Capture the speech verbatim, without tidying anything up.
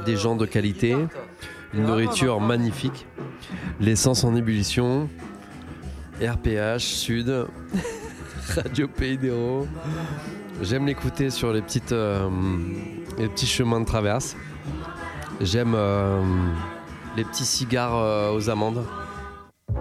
des gens de qualité, une nourriture magnifique, l'essence en ébullition, R P H, Sud, Radio Pays d'Hérault. J'aime l'écouter sur les, petites, euh, les petits chemins de traverse. J'aime euh, les petits cigares euh, aux amandes.